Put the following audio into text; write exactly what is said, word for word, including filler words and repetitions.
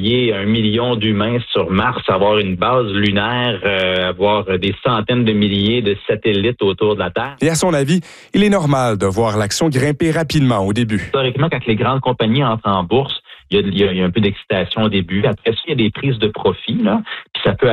envoyer un million d'humains sur Mars, avoir une base lunaire, euh, avoir des centaines de milliers de satellites autour de la Terre. Et à son avis, il est normal de voir l'action grimper rapidement au début. Historiquement, quand les grandes compagnies entrent en bourse, il y a, il y a, il y a un peu d'excitation au début. Après ça, il y a des prises de profit, là, puis ça peut